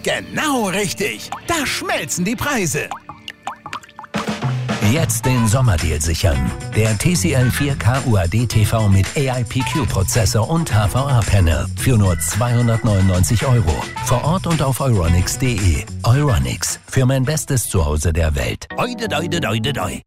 Genau richtig. Da schmelzen die Preise. Jetzt den Sommerdeal sichern. Der TCL 4K UHD TV mit AIPQ-Prozessor und HVA-Panel für nur 299 €. Vor Ort und auf euronics.de. Euronics, für mein bestes Zuhause der Welt. Oide, doide, doide, doi.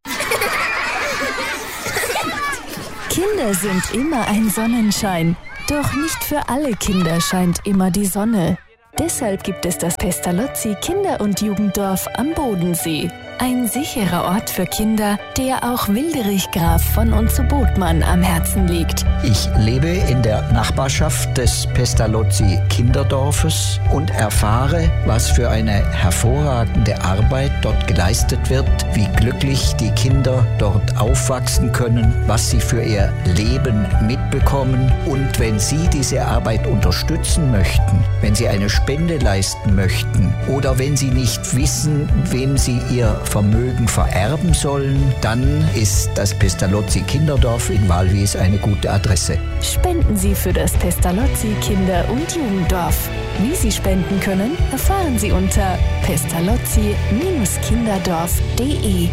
Kinder sind immer ein Sonnenschein. Doch nicht für alle Kinder scheint immer die Sonne. Deshalb gibt es das Pestalozzi Kinder- und Jugenddorf am Bodensee. Ein sicherer Ort für Kinder, der auch Wilderich Graf von und zu Botmann am Herzen liegt. Ich lebe in der Nachbarschaft des Pestalozzi Kinderdorfes und erfahre, was für eine hervorragende Arbeit dort geleistet wird, wie glücklich die Kinder dort aufwachsen können, was sie für ihr Leben mitbekommen. Und wenn Sie diese Arbeit unterstützen möchten, wenn Sie eine Spende leisten möchten oder wenn Sie nicht wissen, wem Sie Ihr Vermögen vererben sollen, dann ist das Pestalozzi Kinderdorf in Walwies eine gute Adresse. Spenden Sie für das Pestalozzi Kinder- und Jugenddorf. Wie Sie spenden können, erfahren Sie unter pestalozzi-kinderdorf.de.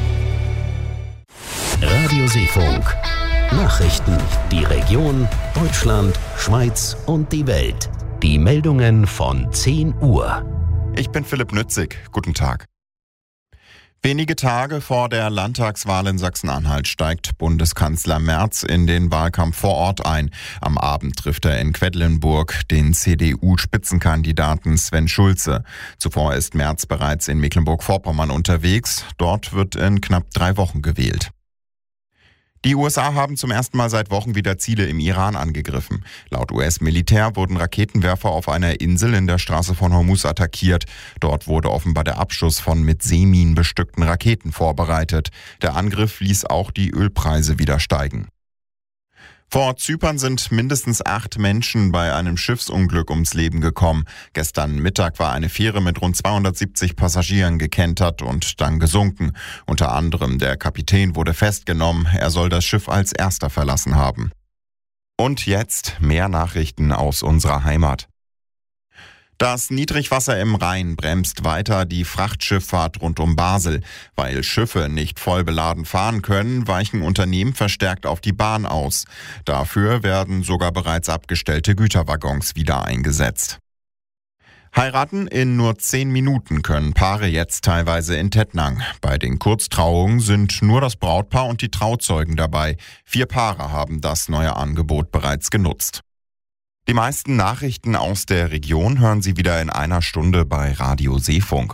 Radio Seefunk. Nachrichten. Die Region, Deutschland, Schweiz und die Welt. Die Meldungen von 10 Uhr. Ich bin Philipp Nützig. Guten Tag. Wenige Tage vor der Landtagswahl in Sachsen-Anhalt steigt Bundeskanzler Merz in den Wahlkampf vor Ort ein. Am Abend trifft er in Quedlinburg den CDU-Spitzenkandidaten Sven Schulze. Zuvor ist Merz bereits in Mecklenburg-Vorpommern unterwegs. Dort wird in knapp 3 Wochen gewählt. Die USA haben zum ersten Mal seit Wochen wieder Ziele im Iran angegriffen. Laut US-Militär wurden Raketenwerfer auf einer Insel in der Straße von Hormuz attackiert. Dort wurde offenbar der Abschuss von mit Seeminen bestückten Raketen vorbereitet. Der Angriff ließ auch die Ölpreise wieder steigen. Vor Zypern sind mindestens 8 Menschen bei einem Schiffsunglück ums Leben gekommen. Gestern Mittag war eine Fähre mit rund 270 Passagieren gekentert und dann gesunken. Unter anderem der Kapitän wurde festgenommen. Er soll das Schiff als erster verlassen haben. Und jetzt mehr Nachrichten aus unserer Heimat. Das Niedrigwasser im Rhein bremst weiter die Frachtschifffahrt rund um Basel. Weil Schiffe nicht voll beladen fahren können, weichen Unternehmen verstärkt auf die Bahn aus. Dafür werden sogar bereits abgestellte Güterwaggons wieder eingesetzt. Heiraten in nur 10 Minuten können Paare jetzt teilweise in Tettnang. Bei den Kurztrauungen sind nur das Brautpaar und die Trauzeugen dabei. 4 Paare haben das neue Angebot bereits genutzt. Die meisten Nachrichten aus der Region hören Sie wieder in einer Stunde bei Radio Seefunk.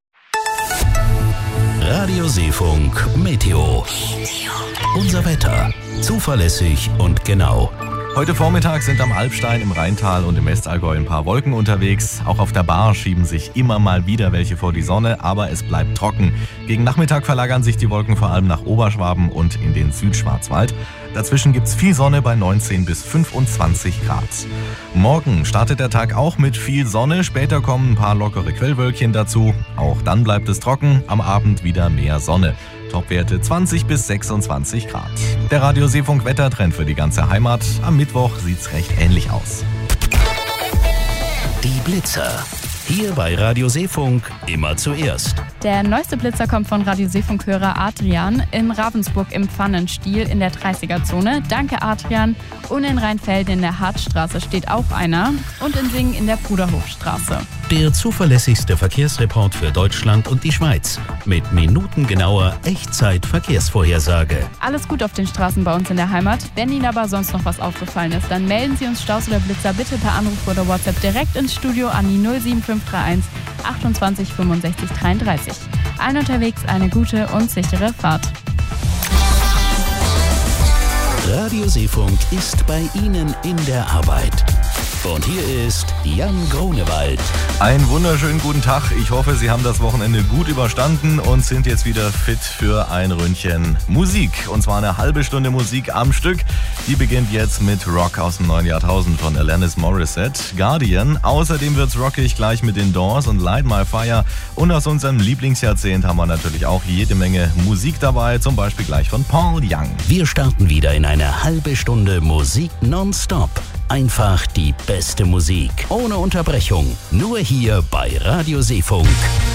Radio Seefunk Meteo. Unser Wetter. Zuverlässig und genau. Heute Vormittag sind am Alpstein, im Rheintal und im Westallgäu ein paar Wolken unterwegs. Auch auf der Bar schieben sich immer mal wieder welche vor die Sonne, aber es bleibt trocken. Gegen Nachmittag verlagern sich die Wolken vor allem nach Oberschwaben und in den Südschwarzwald. Dazwischen gibt's viel Sonne bei 19 bis 25 Grad. Morgen startet der Tag auch mit viel Sonne. Später kommen ein paar lockere Quellwölkchen dazu. Auch dann bleibt es trocken. Am Abend wieder mehr Sonne. Topwerte 20 bis 26 Grad. Der Radio Seefunk Wettertrend für die ganze Heimat. Am Mittwoch sieht's recht ähnlich aus. Die Blitzer. Hier bei Radio Seefunk immer zuerst. Der neueste Blitzer kommt von Radio Seefunk-Hörer Adrian in Ravensburg im Pfannenstiel in der 30er-Zone. Danke Adrian. Und in Rheinfelden in der Hartstraße steht auch einer. Und in Singen in der Bruderhofstraße. Der zuverlässigste Verkehrsreport für Deutschland und die Schweiz. Mit minutengenauer Echtzeit-Verkehrsvorhersage. Alles gut auf den Straßen bei uns in der Heimat. Wenn Ihnen aber sonst noch was aufgefallen ist, dann melden Sie uns Staus oder Blitzer bitte per Anruf oder WhatsApp direkt ins Studio an die 07531 28 65 33. Allen unterwegs eine gute und sichere Fahrt. Radio Seefunk ist bei Ihnen in der Arbeit. Und hier ist Jan Grunewald. Einen wunderschönen guten Tag. Ich hoffe, Sie haben das Wochenende gut überstanden und sind jetzt wieder fit für ein Ründchen Musik. Und zwar eine halbe Stunde Musik am Stück. Die beginnt jetzt mit Rock aus dem neuen Jahrtausend von Alanis Morissette, Guardian. Außerdem wird's rockig gleich mit den Doors und Light My Fire. Und aus unserem Lieblingsjahrzehnt haben wir natürlich auch jede Menge Musik dabei. Zum Beispiel gleich von Paul Young. Wir starten wieder in eine halbe Stunde Musik nonstop. einfach die beste Musik. Ohne Unterbrechung. Nur hier bei Radio Seefunk.